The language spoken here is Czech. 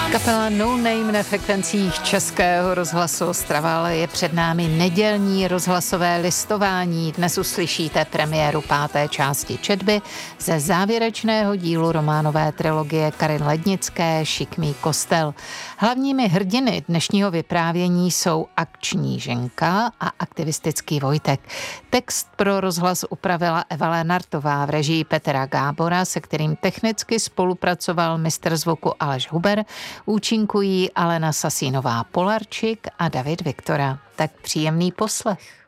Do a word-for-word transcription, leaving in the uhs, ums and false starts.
Kapela No Name na frekvencích Českého rozhlasu Ostrava, ale je před námi nedělní rozhlasové listování. Dnes uslyšíte premiéru páté části četby ze závěrečného dílu románové trilogie Karin Lednické Šikmý kostel. Hlavními hrdiny dnešního vyprávění jsou akční Ženka a aktivistický Vojtek. Text pro rozhlas upravila Eva Lenartová v režii Petra Gábora, se kterým technicky spolupracoval mistr zvuku Aleš Huber. Účinkují Alena Sasínová Polarčik a David Viktora. Tak příjemný poslech.